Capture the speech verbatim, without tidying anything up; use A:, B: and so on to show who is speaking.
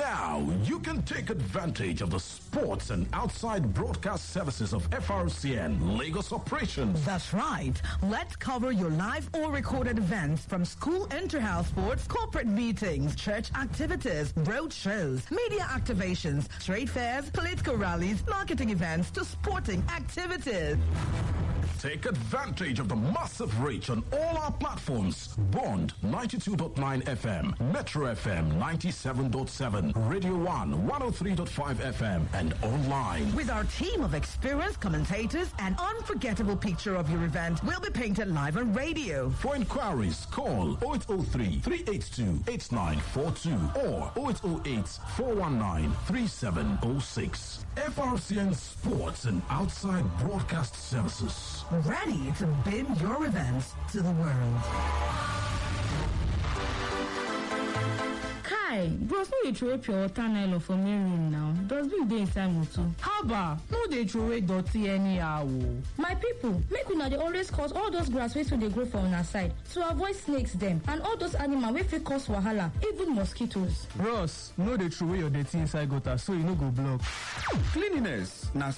A: Now you can take advantage of the sports and outside broadcast services of F R C N Lagos operations.
B: That's right. Let's cover your live or recorded events from school inter-house sports, corporate meetings, church activities, road shows, media activations, trade fairs, political rallies, marketing events to sporting activities.
A: Take advantage of the massive reach on all our platforms. Bond ninety-two point nine F M, Metro F M ninety-seven point seven, Radio one one oh three point five F M, and online.
B: With our team of experienced commentators, an unforgettable picture of your event will be painted live on radio.
A: For inquiries, call oh eight oh three, three eight two, eight nine four two or oh eight oh eight, four one nine, three seven oh six. F R C N Sports and Outside Broadcast Services.
B: Ready to beam your events to the world.
C: Kai, bros, no dey throw away pure water nylon for me room now. Dustbin dey inside motor.
D: Haba, no dey throw away dirty anyhow.
E: My people, make una dey always cut all those grass wey still dey grow for una side to avoid snakes dem and all those animals wey fit cause wahala, even mosquitoes.
D: Bros, no dey throw away your dirty inside gutter so e no go block.
F: Cleanliness na